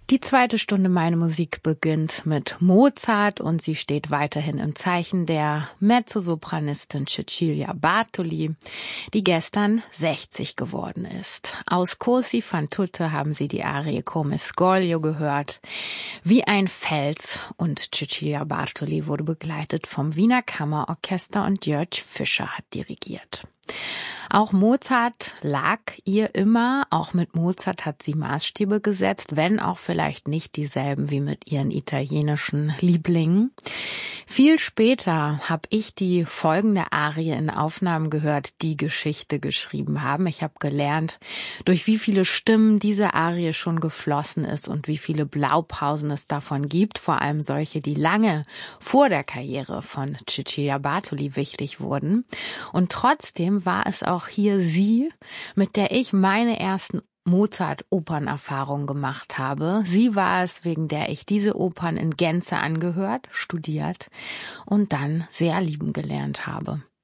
Die zweite Stunde Meine Musik beginnt mit Mozart und sie steht weiterhin im Zeichen der Mezzosopranistin Cecilia Bartoli, die gestern 60 geworden ist. Aus Corsi fan tutte haben Sie die Arie Come Scoglio gehört, wie ein Fels, und Cecilia Bartoli wurde begleitet vom Wiener Kammerorchester und Jörg Fischer hat dirigiert. Auch Mozart lag ihr immer, auch mit Mozart hat sie Maßstäbe gesetzt, wenn auch vielleicht nicht dieselben wie mit ihren italienischen Lieblingen. Viel später habe ich die folgende Arie in Aufnahmen gehört, die Geschichte geschrieben haben. Ich habe gelernt, durch wie viele Stimmen diese Arie schon geflossen ist und wie viele Blaupausen es davon gibt, vor allem solche, die lange vor der Karriere von Cecilia Bartoli wichtig wurden. Und trotzdem war es auch hier sie, mit der ich meine ersten Mozart-Opernerfahrung gemacht habe. Sie war es, wegen der ich diese Opern in Gänze angehört, studiert und dann sehr lieben gelernt habe.